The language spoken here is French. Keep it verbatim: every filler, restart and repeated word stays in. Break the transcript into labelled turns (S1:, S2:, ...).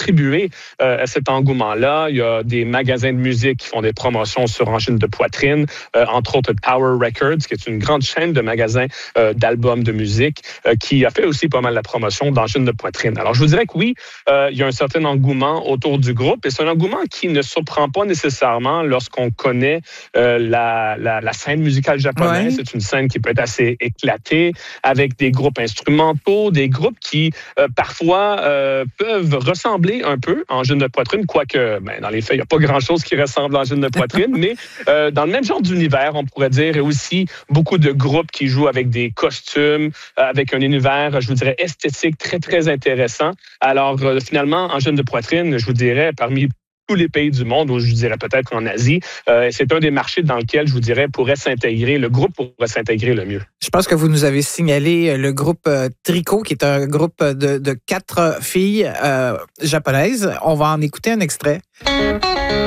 S1: contribué euh, à cet engouement-là. Il y a des magasins de musique qui font des promotions sur Angine de poitrine, euh, entre autres Power Records, qui est une grande chaîne de magasins euh, d'albums de musique, euh, qui a fait aussi pas mal la promotion d'Angine de poitrine. Alors, je vous dirais que oui, euh, il y a un certain engouement autour du groupe, et c'est un engouement qui ne surprend pas nécessairement lorsqu'on connaît euh, la, la, la scène musicale japonaise.
S2: Ouais.
S1: C'est une scène qui peut être assez éclatée, avec des groupes instrumentaux, des groupes qui, euh, parfois, euh, peuvent ressembler un peu à Angine de poitrine, quoique, ben, dans les faits, il n'y a pas grand-chose qui ressemble à Angine de poitrine, mais euh, dans le même genre d'univers, on pourrait dire, et aussi beaucoup de groupes qui jouent avec des costumes, euh, avec un univers, je vous dirais, esthétique très, très intéressant. Alors, euh, finalement, Angine de poitrine, je vous dirais, parmi tous les pays du monde, ou je dirais peut-être en Asie, euh, c'est un des marchés dans lequel, je vous dirais, pourrait s'intégrer, le groupe pourrait s'intégrer le mieux.
S2: Je pense que vous nous avez signalé le groupe euh, Tricot, qui est un groupe de, de quatre filles euh, japonaises. On va en écouter un extrait.